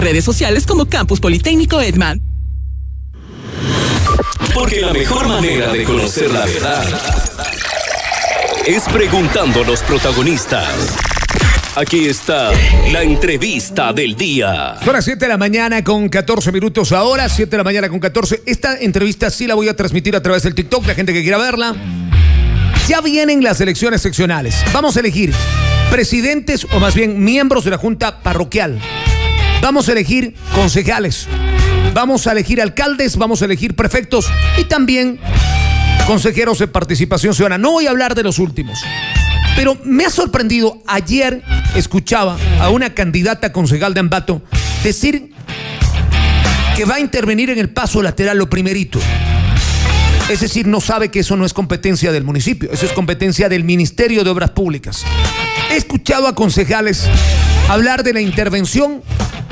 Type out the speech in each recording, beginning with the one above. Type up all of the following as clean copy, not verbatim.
Redes sociales como Campus Politécnico Edman. Porque la mejor manera de conocer la verdad es preguntando a los protagonistas. Aquí está la entrevista del día. Son las 7 de la mañana con 14 minutos ahora, 7 de la mañana con 14. Esta entrevista sí la voy a transmitir a través del TikTok, la gente que quiera verla. Ya vienen las elecciones seccionales. Vamos a elegir presidentes, o más bien miembros de la Junta Parroquial. Vamos a elegir concejales. Vamos a elegir alcaldes, vamos a elegir prefectos y también consejeros de participación ciudadana. No voy a hablar de los últimos. Pero me ha sorprendido, ayer escuchaba a una candidata concejal de Ambato decir que va a intervenir en el paso lateral lo primerito. Es decir, no sabe que eso no es competencia del municipio, eso es competencia del Ministerio de Obras Públicas. He escuchado a concejales hablar de la intervención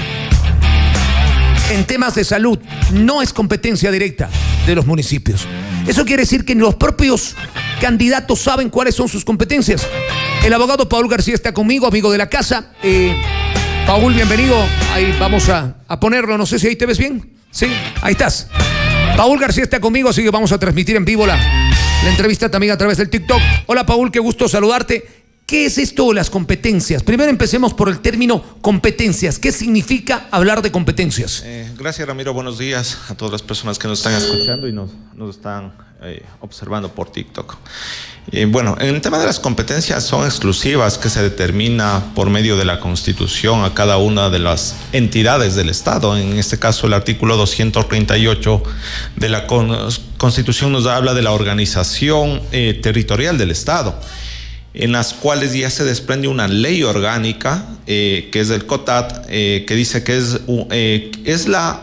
en temas de salud, no es competencia directa de los municipios. Eso quiere decir que los propios candidatos saben cuáles son sus competencias. El abogado Paul García está conmigo, amigo de la casa. Paul, bienvenido. Ahí vamos a ponerlo, no sé si ahí te ves bien. Sí, ahí estás. Paul García está conmigo, así que vamos a transmitir en vivo la entrevista también a través del TikTok. Hola Paul, qué gusto saludarte. ¿Qué es esto de las competencias? Primero empecemos por el término competencias. ¿Qué significa hablar de competencias? Gracias, Ramiro. Buenos días a todas las personas que nos están escuchando y nos están observando por TikTok. Bueno, en el tema de las competencias son exclusivas que se determina por medio de la Constitución a cada una de las entidades del Estado. En este caso, el artículo 238 de la Constitución nos habla de la organización territorial del Estado, en las cuales ya se desprende una ley orgánica, que es del COTAT, que dice que es la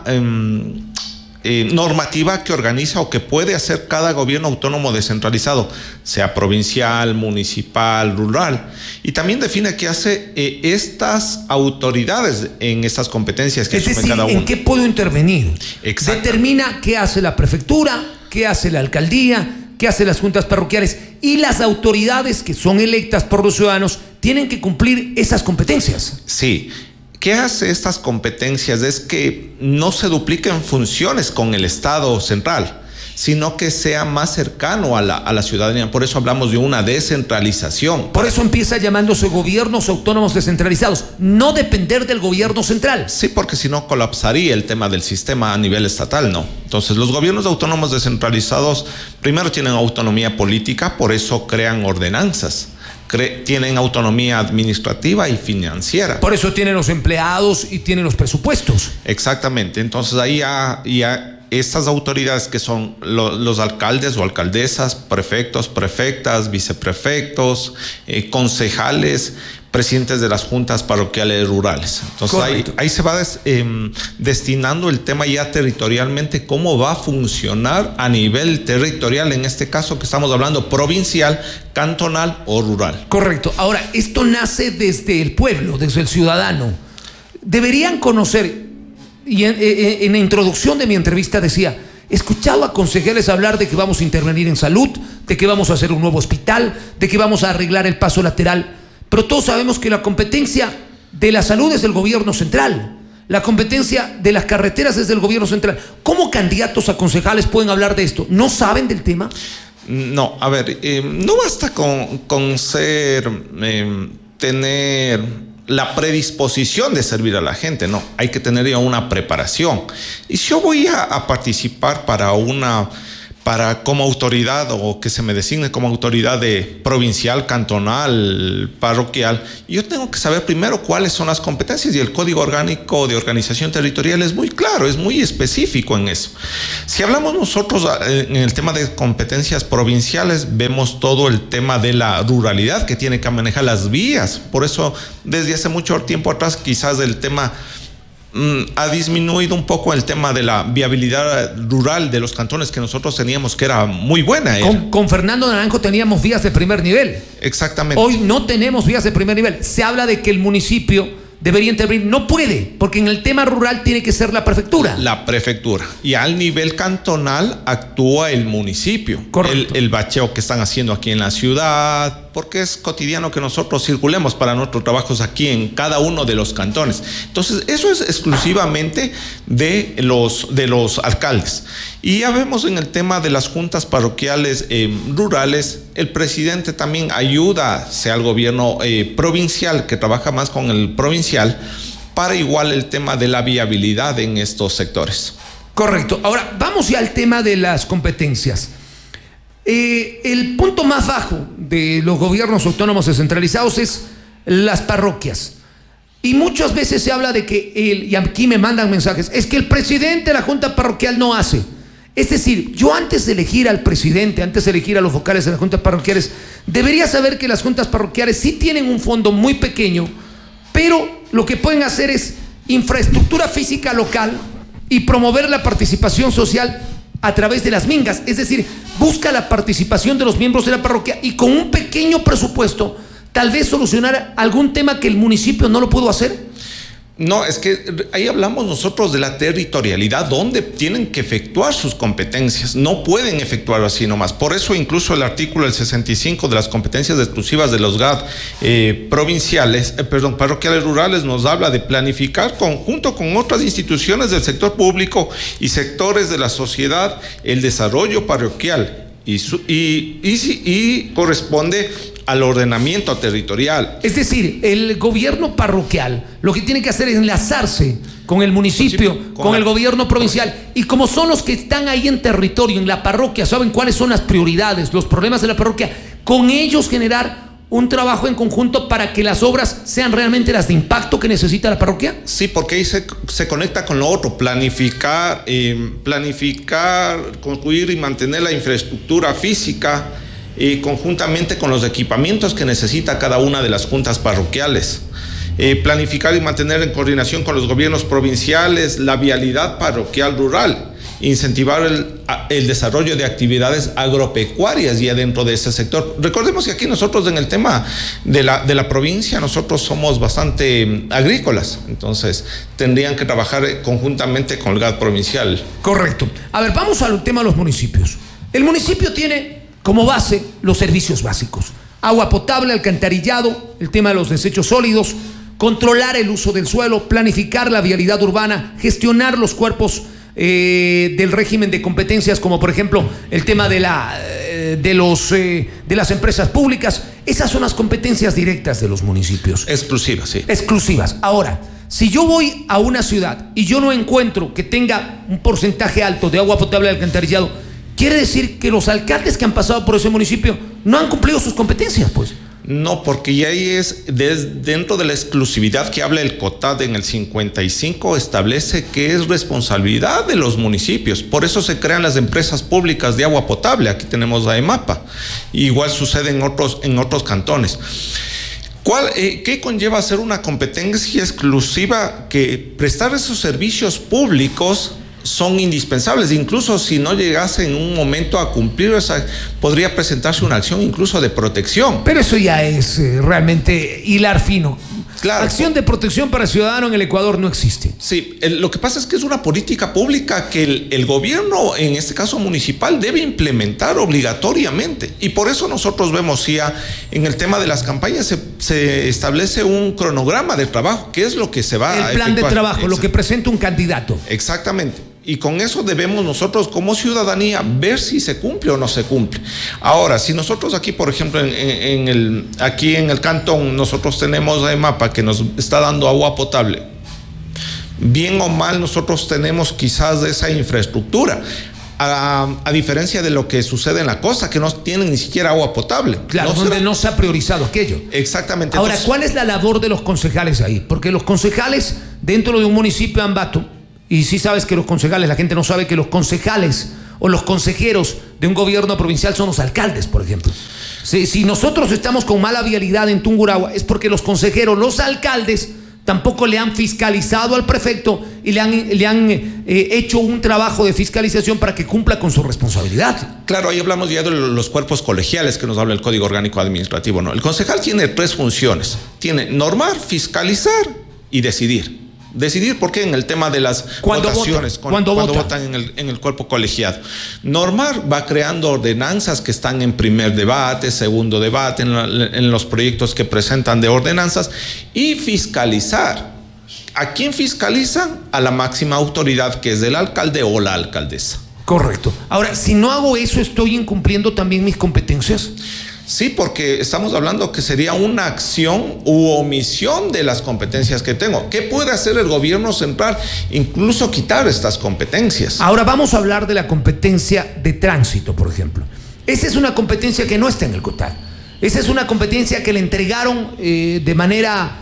normativa que organiza o que puede hacer cada gobierno autónomo descentralizado, sea provincial, municipal, rural, y también define qué hace estas autoridades en estas competencias que asume cada uno. ¿En qué puedo intervenir? Determina qué hace la prefectura, qué hace la alcaldía, qué hacen las juntas parroquiales, y las autoridades que son electas por los ciudadanos tienen que cumplir esas competencias. Sí. ¿Qué hace estas competencias? Es que no se dupliquen funciones con el Estado central, sino que sea más cercano a la ciudadanía. Por eso hablamos de una descentralización. Por eso empieza llamándose gobiernos autónomos descentralizados, no depender del gobierno central. Sí, porque si no colapsaría el tema del sistema a nivel estatal, ¿no? Entonces, los gobiernos autónomos descentralizados primero tienen autonomía política, por eso crean ordenanzas. Tienen autonomía administrativa y financiera. Por eso tienen los empleados y tienen los presupuestos. Exactamente. Entonces ahí ya estas autoridades que son los alcaldes o alcaldesas, prefectos, prefectas, viceprefectos, concejales, presidentes de las juntas parroquiales rurales. Entonces ahí se va destinando el tema ya territorialmente, cómo va a funcionar a nivel territorial, en este caso que estamos hablando provincial, cantonal o rural. Correcto. Ahora, esto nace desde el pueblo, desde el ciudadano. Deberían conocer, y en la introducción de mi entrevista decía, escuchaba a concejales hablar de que vamos a intervenir en salud, de que vamos a hacer un nuevo hospital, de que vamos a arreglar el paso lateral. Pero todos sabemos que la competencia de la salud es del gobierno central. La competencia de las carreteras es del gobierno central. ¿Cómo candidatos a concejales pueden hablar de esto? ¿No saben del tema? No, a ver, no basta con tener la predisposición de servir a la gente, no. Hay que tener ya una preparación. Y si yo voy a participar como autoridad, o que se me designe como autoridad de provincial, cantonal, parroquial, yo tengo que saber primero cuáles son las competencias, y el Código Orgánico de Organización Territorial es muy claro, es muy específico en eso. Si hablamos nosotros en el tema de competencias provinciales, vemos todo el tema de la ruralidad que tiene que manejar las vías. Por eso, desde hace mucho tiempo atrás, quizás el tema ha disminuido un poco el tema de la viabilidad rural de los cantones que nosotros teníamos, que era muy buena. Con Fernando Naranjo teníamos vías de primer nivel. Exactamente. Hoy no tenemos vías de primer nivel. Se habla de que el municipio debería intervenir. No puede, porque en el tema rural tiene que ser la prefectura. La prefectura. Y al nivel cantonal actúa el municipio. Correcto. El bacheo que están haciendo aquí en la ciudad, porque es cotidiano que nosotros circulemos para nuestros trabajos aquí en cada uno de los cantones. Entonces, eso es exclusivamente de los alcaldes. Y ya vemos en el tema de las juntas parroquiales rurales, el presidente también ayuda, sea el gobierno provincial, que trabaja más con el provincial, para igual el tema de la viabilidad en estos sectores. Correcto. Ahora, vamos ya al tema de las competencias. El punto más bajo de los gobiernos autónomos descentralizados es las parroquias. Y muchas veces se habla de que, y aquí me mandan mensajes, es que el presidente de la junta parroquial no hace. Es decir, yo antes de elegir al presidente, antes de elegir a los vocales de las juntas parroquiales, debería saber que las juntas parroquiales sí tienen un fondo muy pequeño, pero lo que pueden hacer es infraestructura física local y promover la participación social a través de las mingas. Es decir, busca la participación de los miembros de la parroquia y con un pequeño presupuesto tal vez solucionar algún tema que el municipio no lo pudo hacer. No, es que ahí hablamos nosotros de la territorialidad, donde tienen que efectuar sus competencias. No pueden efectuarlo así nomás. Por eso incluso el artículo del 65 de las competencias exclusivas de los GAD parroquiales rurales nos habla de planificar conjunto con otras instituciones del sector público y sectores de la sociedad el desarrollo parroquial y corresponde al ordenamiento territorial. Es decir, el gobierno parroquial lo que tiene que hacer es enlazarse con el municipio, con el gobierno provincial, y como son los que están ahí en territorio, en la parroquia, saben cuáles son las prioridades, los problemas de la parroquia, con ellos generar un trabajo en conjunto para que las obras sean realmente las de impacto que necesita la parroquia. Sí, porque ahí se conecta con lo otro, planificar, construir y mantener la infraestructura física conjuntamente con los equipamientos que necesita cada una de las juntas parroquiales. Planificar y mantener en coordinación con los gobiernos provinciales la vialidad parroquial rural, incentivar el desarrollo de actividades agropecuarias ya dentro de ese sector. Recordemos que aquí nosotros en el tema de la provincia, nosotros somos bastante agrícolas, entonces tendrían que trabajar conjuntamente con el GAD provincial. Correcto. A ver, vamos al tema de los municipios. El municipio tiene como base los servicios básicos: agua potable, alcantarillado, el tema de los desechos sólidos, controlar el uso del suelo, planificar la vialidad urbana, gestionar los cuerpos del régimen de competencias, como por ejemplo el tema de las empresas públicas. Esas son las competencias directas de los municipios. Exclusivas, sí. Exclusivas. Ahora, si yo voy a una ciudad y yo no encuentro que tenga un porcentaje alto de agua potable y alcantarillado, quiere decir que los alcaldes que han pasado por ese municipio no han cumplido sus competencias, pues. No, porque ya ahí es dentro de la exclusividad que habla el COTAD en el 55, establece que es responsabilidad de los municipios. Por eso se crean las empresas públicas de agua potable. Aquí tenemos la EMAPA. Igual sucede en otros cantones. ¿Qué conlleva hacer una competencia exclusiva? Que prestar esos servicios públicos son indispensables. Incluso si no llegase en un momento a cumplir podría presentarse una acción incluso de protección. Pero eso ya es realmente hilar fino. Claro. Acción de protección para ciudadano en el Ecuador no existe. Sí, lo que pasa es que es una política pública que el gobierno, en este caso municipal, debe implementar obligatoriamente. Y por eso nosotros vemos ya en el tema de las campañas se establece un cronograma de trabajo, que es lo que se va a efectuar. El plan de trabajo, lo que presenta un candidato. Exactamente. Y con eso debemos nosotros como ciudadanía ver si se cumple o no se cumple. Ahora, si nosotros aquí, por ejemplo, aquí en el cantón, nosotros tenemos la EMAPA que nos está dando agua potable. Bien o mal, nosotros tenemos quizás esa infraestructura. A diferencia de lo que sucede en la costa, que no tienen ni siquiera agua potable. Claro, donde no se ha priorizado aquello. Exactamente. Ahora, ¿cuál es la labor de los concejales ahí? Porque los concejales dentro de un municipio de Ambato, y sí sabes que los concejales, la gente no sabe que los concejales o los consejeros de un gobierno provincial son los alcaldes, por ejemplo. Si nosotros estamos con mala vialidad en Tungurahua, es porque los consejeros, los alcaldes, tampoco le han fiscalizado al prefecto y le han hecho un trabajo de fiscalización para que cumpla con su responsabilidad. Claro, ahí hablamos ya de los cuerpos colegiales que nos habla el Código Orgánico Administrativo, ¿no? El concejal tiene 3 funciones. Tiene normar, fiscalizar y decidir. Decidir por qué en el tema de las votaciones, cuando votan en el cuerpo colegiado. Normar va creando ordenanzas que están en primer debate, segundo debate, en los proyectos que presentan de ordenanzas, y fiscalizar. ¿A quién fiscalizan? A la máxima autoridad, que es el alcalde o la alcaldesa. Correcto. Ahora, si no hago eso, ¿estoy incumpliendo también mis competencias? Sí, porque estamos hablando que sería una acción u omisión de las competencias que tengo. ¿Qué puede hacer el gobierno central? Incluso quitar estas competencias. Ahora vamos a hablar de la competencia de tránsito, por ejemplo. Esa es una competencia que no está en el COTAD. Esa es una competencia que le entregaron de manera,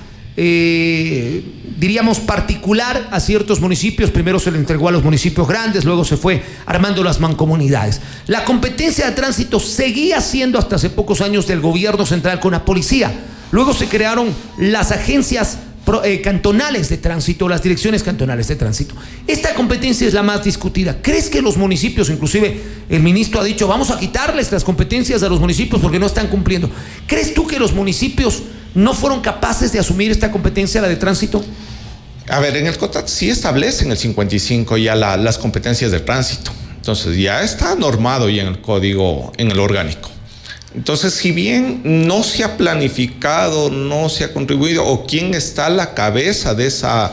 diríamos, particular a ciertos municipios. Primero se le entregó a los municipios grandes, luego se fue armando las mancomunidades. La competencia de tránsito seguía siendo hasta hace pocos años del gobierno central con la policía. Luego se crearon las agencias cantonales de tránsito, las direcciones cantonales de tránsito. Esta competencia es la más discutida. ¿Crees que los municipios, inclusive el ministro ha dicho, vamos a quitarles las competencias a los municipios porque no están cumpliendo? ¿Crees tú que los municipios no fueron capaces de asumir esta competencia, la de tránsito? A ver, en el COTAD sí establece en el 55 ya las competencias de tránsito. Entonces ya está normado ya en el código, en el orgánico. Entonces, si bien no se ha planificado, no se ha contribuido, o quién está a la cabeza de esa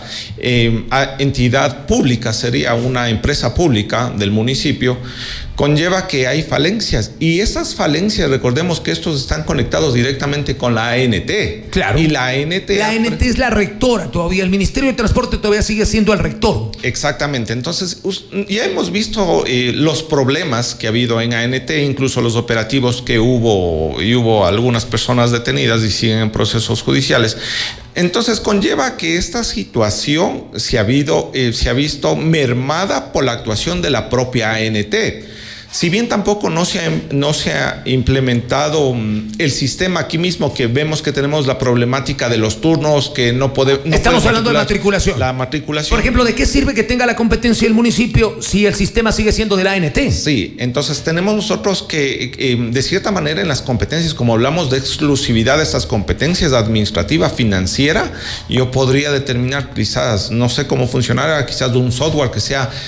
entidad pública, sería una empresa pública del municipio, conlleva que hay falencias. Y esas falencias, recordemos que estos están conectados directamente con la ANT. Claro. Y la ANT... La ANT es la rectora todavía. El Ministerio de Transporte todavía sigue siendo el rector. Exactamente. Entonces, ya hemos visto los problemas que ha habido en ANT, incluso los operativos que hubo, y hubo algunas personas detenidas y siguen en procesos judiciales. Entonces conlleva que esta situación se ha visto mermada por la actuación de la propia ANT. Si bien tampoco no se ha implementado el sistema aquí mismo, que vemos que tenemos la problemática de los turnos, que no podemos... Estamos hablando de matriculación. La matriculación. Por ejemplo, ¿de qué sirve que tenga la competencia el municipio si el sistema sigue siendo de la ANT? Sí, entonces tenemos nosotros que, de cierta manera, en las competencias, como hablamos de exclusividad de estas competencias administrativa, financiera, yo podría determinar quizás, no sé cómo funcionará, quizás de un software que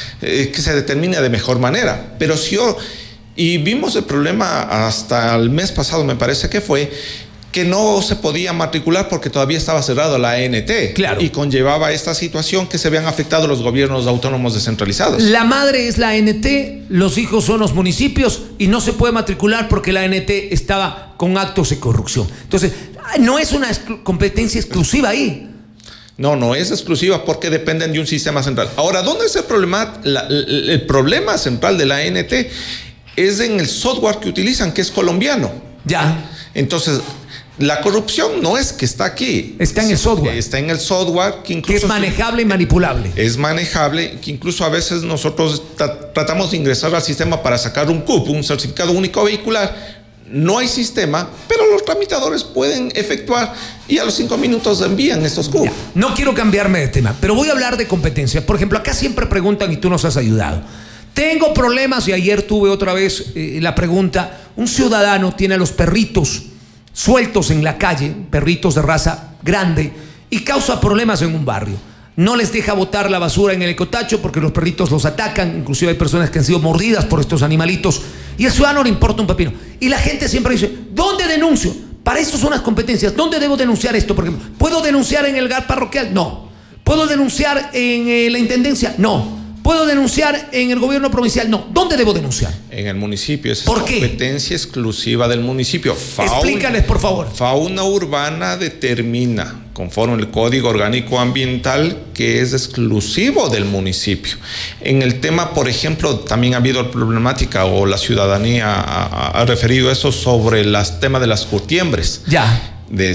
se determine de mejor manera. Pero si yo... Y vimos el problema hasta el mes pasado, me parece que fue, que no se podía matricular porque todavía estaba cerrado la ANT. Claro. Y conllevaba esta situación que se vean afectados los gobiernos autónomos descentralizados. La madre es la ANT, los hijos son los municipios y no se puede matricular porque la ANT estaba con actos de corrupción. Entonces, no es una competencia exclusiva ahí. No es exclusiva porque dependen de un sistema central. Ahora, ¿dónde es el problema? El problema central de la ANT es en el software que utilizan, que es colombiano. Ya. Entonces, la corrupción no es que está aquí. Está en el software. Está en el software que incluso... Que es manejable y manipulable. Es manejable, que incluso a veces nosotros tratamos de ingresar al sistema para sacar un CUP, un certificado único vehicular. No hay sistema, pero los tramitadores pueden efectuar y a los 5 minutos envían estos CUP. No quiero cambiarme de tema, pero voy a hablar de competencia. Por ejemplo, acá siempre preguntan y tú nos has ayudado. Tengo problemas, y ayer tuve otra vez la pregunta. Un ciudadano tiene a los perritos sueltos en la calle, perritos de raza grande, y causa problemas en un barrio. No les deja botar la basura en el ecotacho porque los perritos los atacan. Inclusive hay personas que han sido mordidas por estos animalitos, y al ciudadano le importa un pepino. Y la gente siempre dice, ¿dónde denuncio? Para eso son las competencias. ¿Dónde debo denunciar esto? Por ejemplo, ¿puedo denunciar en el GAR parroquial? No. ¿Puedo denunciar en la intendencia? No. ¿Puedo denunciar en el gobierno provincial? No. ¿Dónde debo denunciar? En el municipio. Es ¿Por qué? Competencia exclusiva del municipio. Explícales, por favor. Fauna urbana determina, conforme el Código Orgánico Ambiental, que es exclusivo del municipio. En el tema, por ejemplo, también ha habido problemática, o la ciudadanía ha referido eso sobre el tema de las curtiembres. Ya.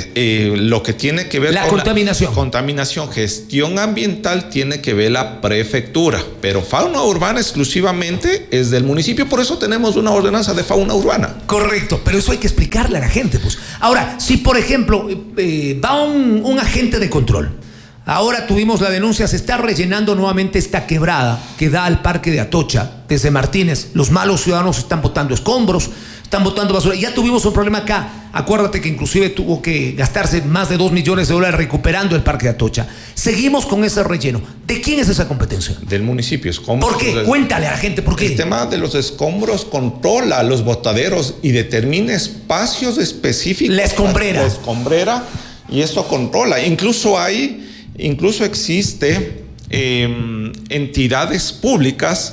Lo que tiene que ver la con contaminación. La contaminación, gestión ambiental, tiene que ver la prefectura, pero fauna urbana exclusivamente es del municipio. Por eso tenemos una ordenanza de fauna urbana. Correcto, pero eso hay que explicarle a la gente, pues. Ahora, si por ejemplo va un agente de control, ahora tuvimos la denuncia, se está rellenando nuevamente esta quebrada que da al parque de Atocha desde Martínez. Los malos ciudadanos están botando escombros, están botando basura. Ya tuvimos un problema acá. Acuérdate que inclusive tuvo que gastarse más de $2 millones recuperando el Parque de Atocha. Seguimos con ese relleno. ¿De quién es esa competencia? Del municipio. ¿Por qué? Cuéntale a la gente por qué. El tema de los escombros controla los botaderos y determina espacios específicos. La escombrera. La escombrera, y esto controla. Incluso existe entidades públicas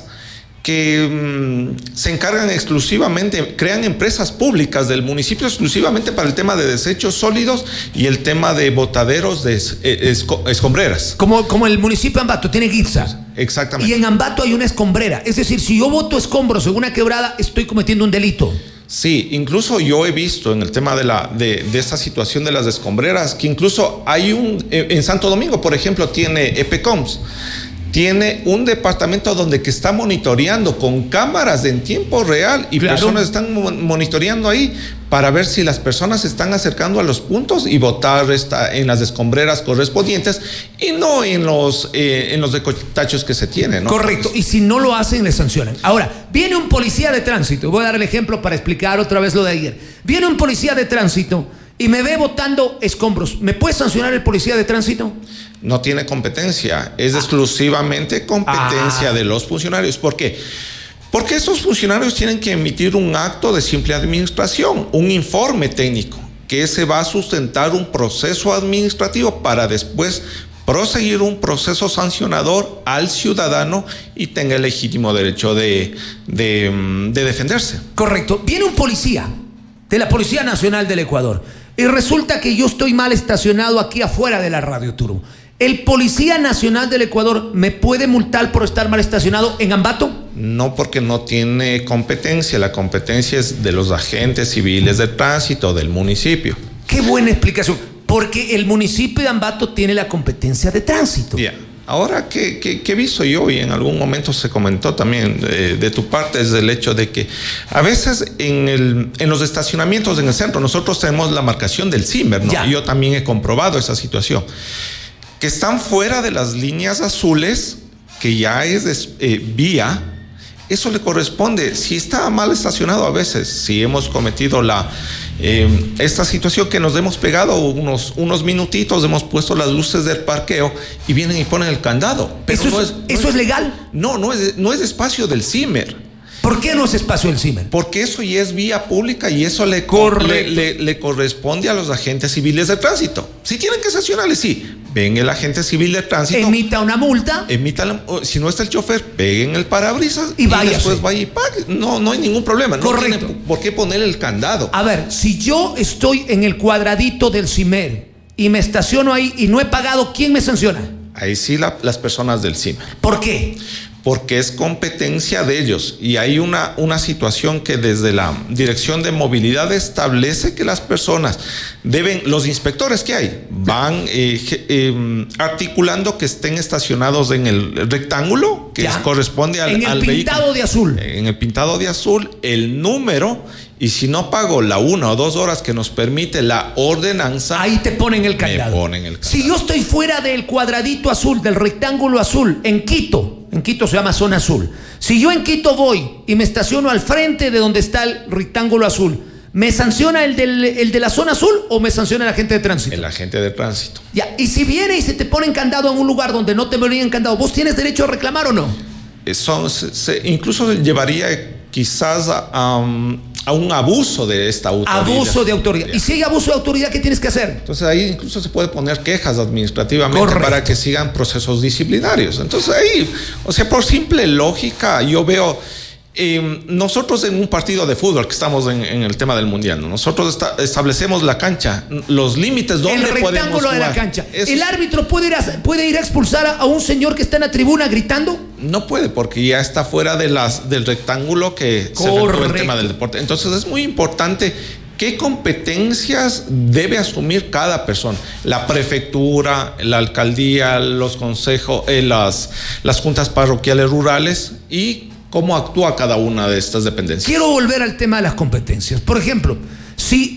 que se encargan exclusivamente, crean empresas públicas del municipio exclusivamente para el tema de desechos sólidos y el tema de botaderos de escombreras. Como el municipio de Ambato tiene GITSA. Exactamente. Y en Ambato hay una escombrera. Es decir, si yo boto escombros en una quebrada, estoy cometiendo un delito. Sí, incluso yo he visto en el tema de esta situación de las escombreras, que incluso hay en Santo Domingo, por ejemplo, tiene EPECOMS. Tiene un departamento donde que está monitoreando con cámaras en tiempo real y personas están monitoreando ahí para ver si las personas se están acercando a los puntos y botar en las escombreras correspondientes y no en los decotachos que se tienen, ¿no? Correcto, y si no lo hacen, les sancionan. Ahora, viene un policía de tránsito, voy a dar el ejemplo para explicar otra vez lo de ayer. Viene un policía de tránsito y me ve botando escombros. ¿Me puede sancionar el policía de tránsito? No tiene competencia, es exclusivamente competencia de los funcionarios. ¿Por qué? Porque estos funcionarios tienen que emitir un acto de simple administración, un informe técnico, que se va a sustentar un proceso administrativo para después proseguir un proceso sancionador al ciudadano y tenga el legítimo derecho de defenderse. Correcto. Viene un policía de la Policía Nacional del Ecuador y resulta que yo estoy mal estacionado aquí afuera de la Radio Turbo. ¿El Policía Nacional del Ecuador me puede multar por estar mal estacionado en Ambato? No, porque no tiene competencia. La competencia es de los agentes civiles de tránsito del municipio. Qué buena explicación. Porque el municipio de Ambato tiene la competencia de tránsito. Yeah. Ahora, ¿qué he visto yo? Y en algún momento se comentó también de tu parte, es el hecho de que a veces en los estacionamientos en el centro nosotros tenemos la marcación del CIMBER, ¿no? Y yo también he comprobado esa situación, que están fuera de las líneas azules, que ya es vía. Eso le corresponde. Si está mal estacionado, a veces, si hemos cometido esta situación que nos hemos pegado unos minutitos, hemos puesto las luces del parqueo y vienen y ponen el candado. Pero ¿Eso es legal? No es espacio del CIMER. ¿Por qué no es espacio del CIMER? Porque eso ya es vía pública y eso le corresponde a los agentes civiles de tránsito. Si tienen que sancionarle, sí. Ven el agente civil de tránsito. Emita una multa. Si no está el chofer, peguen el parabrisas y después vaya y pague. No hay ningún problema. Correcto. No tiene por qué poner el candado. A ver, si yo estoy en el cuadradito del CIMER y me estaciono ahí y no he pagado, ¿quién me sanciona? Ahí sí las personas del CIMER. ¿Por qué? Porque es competencia de ellos y hay una situación que desde la Dirección de Movilidad establece que las personas los inspectores que hay, van articulando que estén estacionados en el rectángulo que corresponde al vehículo. En el pintado de azul. En el pintado de azul, el número, y si no pago la 1 o 2 horas que nos permite la ordenanza, ahí te ponen el candado. Si yo estoy fuera del cuadradito azul, del rectángulo azul, en Quito se llama zona azul. Si yo en Quito voy y me estaciono al frente de donde está el rectángulo azul, ¿me sanciona el de la zona azul o me sanciona el agente de tránsito? El agente de tránsito. Ya, y si viene y se te ponen candado en un lugar donde no te ponen candado, ¿vos tienes derecho a reclamar o no? Incluso llevaría quizás a un abuso de esta autoridad. Abuso de autoridad. Y si hay abuso de autoridad, ¿qué tienes que hacer? Entonces ahí incluso se puede poner quejas administrativamente para que sigan procesos disciplinarios. Entonces ahí, por simple lógica, yo veo, nosotros en un partido de fútbol que estamos en el tema del mundial, ¿no? Nosotros establecemos la cancha, los límites donde podemos jugar. El rectángulo de la cancha. ¿El árbitro puede ir a expulsar a un señor que está en la tribuna gritando? No puede, porque ya está fuera del rectángulo que se refiere el tema del deporte. Entonces es muy importante qué competencias debe asumir cada persona. La prefectura, la alcaldía, los consejos, las juntas parroquiales rurales y cómo actúa cada una de estas dependencias. Quiero volver al tema de las competencias. Por ejemplo, si